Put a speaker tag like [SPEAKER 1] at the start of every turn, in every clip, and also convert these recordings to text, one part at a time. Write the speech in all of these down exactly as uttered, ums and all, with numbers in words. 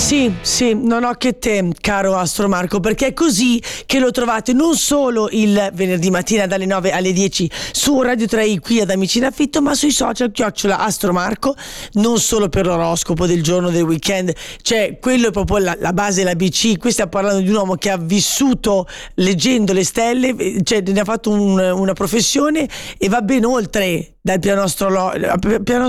[SPEAKER 1] Sì, sì, non ho che te, caro Astro Marco, perché è così che lo trovate non solo il venerdì mattina dalle nove alle dieci su Radio tre i qui ad Amici in Affitto, ma sui social chiocciola Astro Marco, non solo per l'oroscopo del giorno del weekend, cioè quello è proprio la, la base, la B C. Qui stiamo parlando di un uomo che ha vissuto leggendo le stelle, cioè ne ha fatto un, una professione e va ben oltre dal piano, astrolo- piano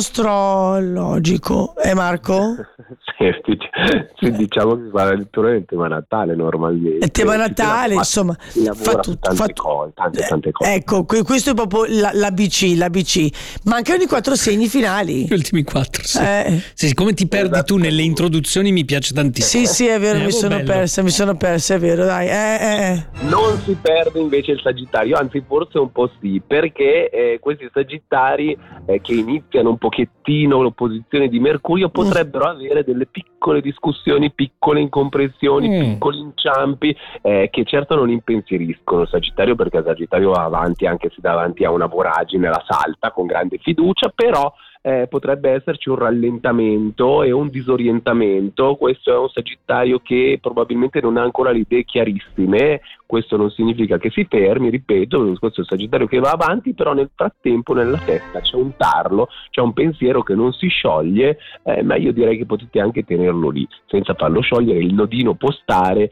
[SPEAKER 1] astrologico, eh Marco?
[SPEAKER 2] Sì, sì, diciamo che fa la lettura del tema natale normalmente.
[SPEAKER 1] Il tema natale, insomma, fa tutto,
[SPEAKER 2] tante,
[SPEAKER 1] fa tu-
[SPEAKER 2] cose, tante, tante cose.
[SPEAKER 1] Ecco, que- questo è proprio la, la B C, la B C. Mancano i quattro segni finali.
[SPEAKER 3] Gli ultimi quattro, sì.
[SPEAKER 1] Eh.
[SPEAKER 3] Sì, siccome ti perdi tu nelle introduzioni, mi piace tantissimo.
[SPEAKER 1] Sì, sì, è vero,
[SPEAKER 3] Eh,
[SPEAKER 1] mi
[SPEAKER 3] oh,
[SPEAKER 1] sono
[SPEAKER 3] bello.
[SPEAKER 1] persa, mi sono persa, è vero, dai. Eh, eh.
[SPEAKER 2] Non si perde invece il Sagittario, anzi forse un po' sì, perché eh, questi Sagittari eh, che iniziano un pochettino l'opposizione di Mercurio potrebbero avere delle piccole discussioni, piccole incomprensioni,
[SPEAKER 3] Mm.
[SPEAKER 2] piccoli inciampi eh, che certo non impensieriscono il Sagittario, perché il Sagittario va avanti anche se davanti a una voragine la salta con grande fiducia, però Eh, potrebbe esserci un rallentamento e un disorientamento. Questo è un Sagittario che probabilmente non ha ancora le idee chiarissime. Questo non significa che si fermi, ripeto, questo è un Sagittario che va avanti, però nel frattempo nella testa c'è un tarlo, c'è un pensiero che non si scioglie, eh, ma io direi che potete anche tenerlo lì senza farlo sciogliere, il nodino può stare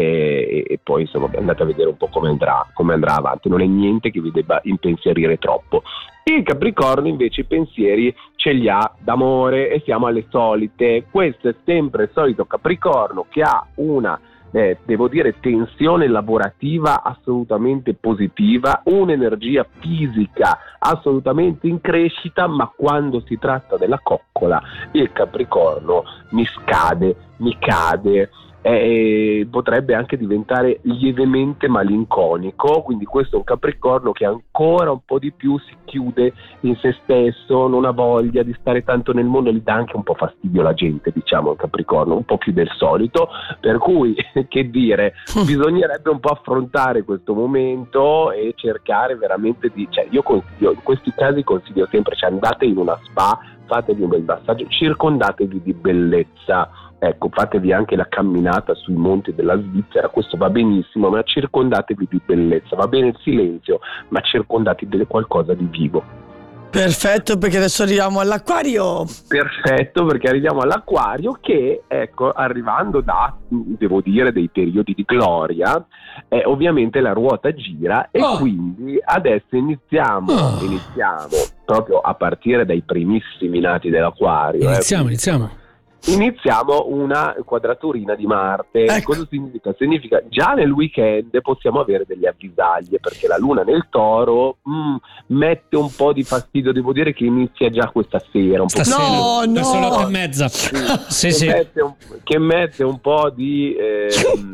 [SPEAKER 2] eh, e poi insomma andate a vedere un po' come andrà, come andrà avanti. Non è niente che vi debba impensierire troppo. Il Capricorno invece i pensieri ce li ha d'amore e siamo alle solite. Questo è sempre il solito Capricorno che ha una, eh, devo dire, tensione lavorativa assolutamente positiva, un'energia fisica assolutamente in crescita, ma quando si tratta della coccola il Capricorno mi scade, mi cade. Eh, potrebbe anche diventare lievemente malinconico, quindi questo è un Capricorno che ancora un po' di più si chiude in se stesso, non ha voglia di stare tanto nel mondo, gli dà anche un po' fastidio la gente, diciamo, il Capricorno, un po' più del solito, per cui che dire, bisognerebbe un po' affrontare questo momento e cercare veramente di, cioè io consiglio, in questi casi consiglio sempre, cioè andate in una spa, fatevi un bel massaggio, circondatevi di bellezza. Ecco, fatevi anche la camminata sui monti della Svizzera, questo va benissimo, ma circondatevi di bellezza, va bene il silenzio, ma circondatevi di qualcosa di vivo.
[SPEAKER 1] Perfetto, perché adesso arriviamo all'Acquario.
[SPEAKER 2] Perfetto, perché arriviamo all'Acquario che, ecco, arrivando da, devo dire, dei periodi di gloria, eh, ovviamente la ruota gira e
[SPEAKER 3] Oh.
[SPEAKER 2] quindi adesso iniziamo,
[SPEAKER 3] Oh.
[SPEAKER 2] iniziamo proprio a partire dai primissimi nati dell'Acquario.
[SPEAKER 3] Iniziamo,
[SPEAKER 2] eh,
[SPEAKER 3] iniziamo.
[SPEAKER 2] Iniziamo una quadraturina di Marte.
[SPEAKER 1] Ecco.
[SPEAKER 2] Cosa significa? Significa già nel weekend possiamo avere delle avvisaglie, perché la Luna nel Toro mm, mette un po' di fastidio. Devo dire che inizia già questa sera un po'.
[SPEAKER 3] Stasera,
[SPEAKER 1] No, no.
[SPEAKER 3] verso le otto e mezza. Sì,
[SPEAKER 2] che,
[SPEAKER 3] sì.
[SPEAKER 2] Mette un, che mette un po' di eh,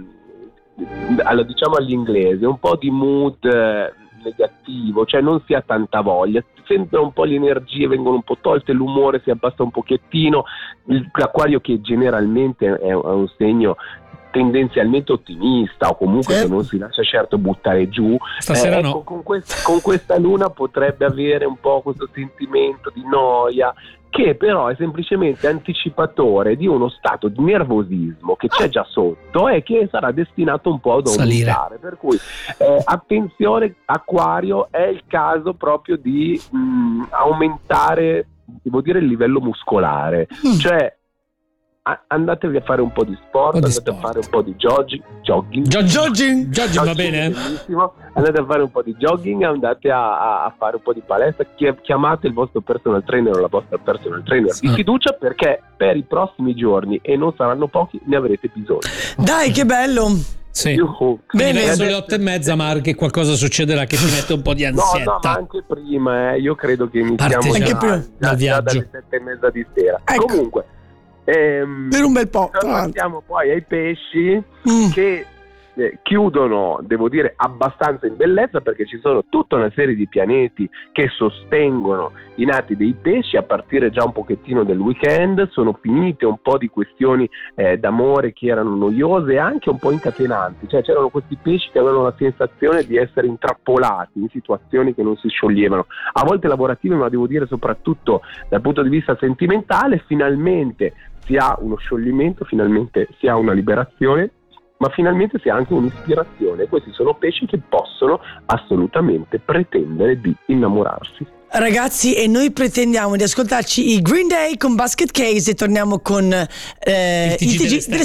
[SPEAKER 2] allora, diciamo all'inglese, un po' di mood eh, negativo, cioè non si ha tanta voglia, sempre un po' le energie vengono un po' tolte, l'umore si abbassa un pochettino. L'Acquario, che generalmente è un segno tendenzialmente ottimista o comunque
[SPEAKER 1] Sì.
[SPEAKER 2] che non si lascia certo buttare giù,
[SPEAKER 3] Stasera
[SPEAKER 2] eh, ecco,
[SPEAKER 3] no.
[SPEAKER 2] con, quest- con questa luna potrebbe avere un po' questo sentimento di noia, che però è semplicemente anticipatore di uno stato di nervosismo che c'è già sotto e che sarà destinato un po' ad
[SPEAKER 3] Salire.
[SPEAKER 2] aumentare. Per cui eh, attenzione Acquario, è il caso proprio di mh, aumentare, devo dire, il livello muscolare,
[SPEAKER 1] Mm.
[SPEAKER 2] cioè a- andatevi a fare un po' di sport,
[SPEAKER 3] Un po' di
[SPEAKER 2] andate
[SPEAKER 3] sport.
[SPEAKER 2] a fare un po' di jogging, jogging,
[SPEAKER 1] Jogging.
[SPEAKER 3] Giorgi va
[SPEAKER 2] Jogging
[SPEAKER 3] bene?
[SPEAKER 2] è bellissimo. Andate a fare un po' di jogging, andate a, a- a fare un po' di palestra, chi- chiamate il vostro personal trainer o la vostra personal trainer di
[SPEAKER 3] Sì.
[SPEAKER 2] fiducia, perché per i prossimi giorni, e non saranno pochi, ne avrete bisogno.
[SPEAKER 1] Dai, che bello.
[SPEAKER 3] Sì.
[SPEAKER 2] Yuhu.
[SPEAKER 3] Quindi
[SPEAKER 1] Bene.
[SPEAKER 3] verso le otto e mezza, Mar, che qualcosa succederà che ti mette un po' di
[SPEAKER 2] No, no, ma
[SPEAKER 3] ansietta.
[SPEAKER 2] anche prima, eh. Io credo che iniziamo
[SPEAKER 3] Parte
[SPEAKER 2] già,
[SPEAKER 1] già
[SPEAKER 2] già,
[SPEAKER 1] dal
[SPEAKER 2] già
[SPEAKER 3] viaggio.
[SPEAKER 2] dalle sette e mezza di sera.
[SPEAKER 1] Ecco.
[SPEAKER 2] Comunque, ehm,
[SPEAKER 1] Per un bel po'. tra l'altro.
[SPEAKER 2] passiamo poi ai pesci,
[SPEAKER 1] Mm.
[SPEAKER 2] che eh, chiudono, devo dire, abbastanza in bellezza, perché ci sono tutta una serie di pianeti che sostengono i nati dei pesci a partire già un pochettino del weekend. Sono finite un po' di questioni eh, d'amore che erano noiose e anche un po' incatenanti, cioè c'erano questi pesci che avevano la sensazione di essere intrappolati in situazioni che non si scioglievano, a volte lavorative, ma devo dire soprattutto dal punto di vista sentimentale. Finalmente si ha uno scioglimento, finalmente si ha una liberazione, ma finalmente si ha anche un'ispirazione. Questi sono pesci che possono assolutamente pretendere di innamorarsi.
[SPEAKER 1] Ragazzi, e noi pretendiamo di ascoltarci i Green Day con Basket Case e torniamo con eh,
[SPEAKER 3] Il T G
[SPEAKER 1] il T G
[SPEAKER 3] dell'estate.